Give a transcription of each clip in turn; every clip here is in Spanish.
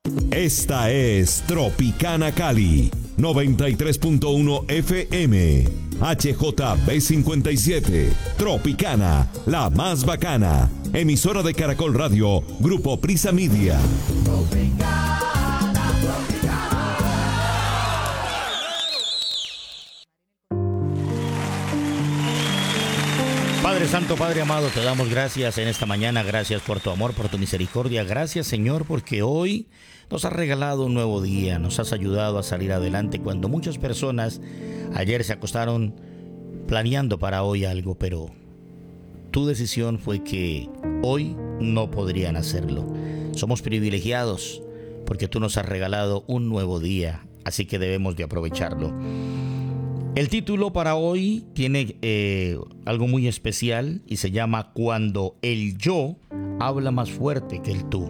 Esta es Tropicana Cali, 93.1 FM, HJB57, Tropicana, la más bacana, emisora de Caracol Radio, Grupo Prisa Media. Padre Santo, Padre amado, te damos gracias en esta mañana, gracias por tu amor, por tu misericordia, gracias Señor porque hoy nos has regalado un nuevo día, nos has ayudado a salir adelante cuando muchas personas ayer se acostaron planeando para hoy algo, pero tu decisión fue que hoy no podrían hacerlo. Somos privilegiados porque tú nos has regalado un nuevo día, así que debemos de aprovecharlo. El título para hoy tiene algo muy especial y se llama Cuando el yo habla más fuerte que el tú.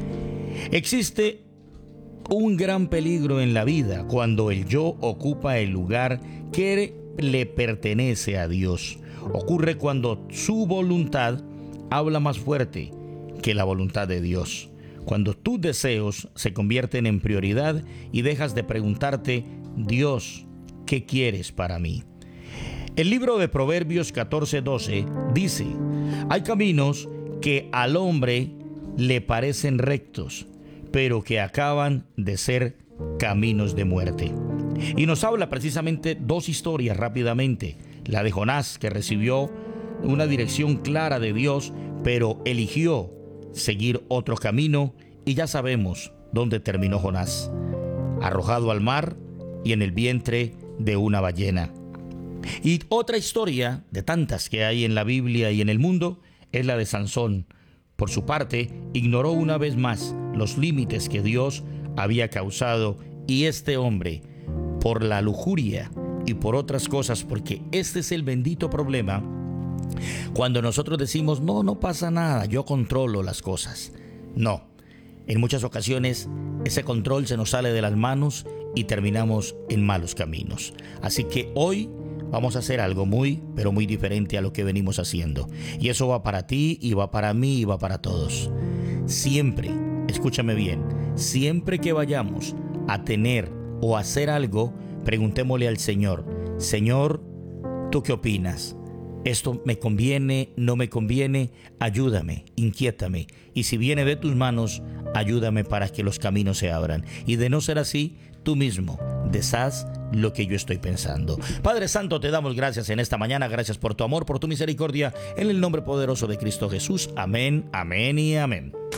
Existe un gran peligro en la vida cuando el yo ocupa el lugar que le pertenece a Dios. Ocurre cuando su voluntad habla más fuerte que la voluntad de Dios. Cuando tus deseos se convierten en prioridad y dejas de preguntarte, Dios, ¿qué quieres para mí? El libro de Proverbios 14:12 dice: hay caminos que al hombre le parecen rectos, pero que acaban de ser caminos de muerte. Y nos habla precisamente dos historias rápidamente. La de Jonás, que recibió una dirección clara de Dios, pero eligió seguir otro camino, y ya sabemos dónde terminó Jonás: arrojado al mar y en el vientre de una ballena. Y otra historia de tantas que hay en la Biblia y en el mundo es la de Sansón. Por su parte, ignoró una vez más los límites que Dios había causado, y este hombre, por la lujuria y por otras cosas, porque este es el bendito problema, cuando nosotros decimos, no pasa nada, yo controlo las cosas. No, en muchas ocasiones ese control se nos sale de las manos y terminamos en malos caminos. Así que hoy vamos a hacer algo muy, pero muy diferente a lo que venimos haciendo. Y eso va para ti, y va para mí, y va para todos. Siempre, escúchame bien, siempre que vayamos a tener o hacer algo, preguntémosle al Señor: Señor, ¿tú qué opinas? ¿Esto me conviene? ¿No me conviene? Ayúdame, inquiétame. Y si viene de tus manos, ayúdame para que los caminos se abran. Y de no ser así, tú mismo deshaz lo que yo estoy pensando. Padre Santo, te damos gracias en esta mañana. Gracias por tu amor, por tu misericordia. En el nombre poderoso de Cristo Jesús. Amén, amén y amén.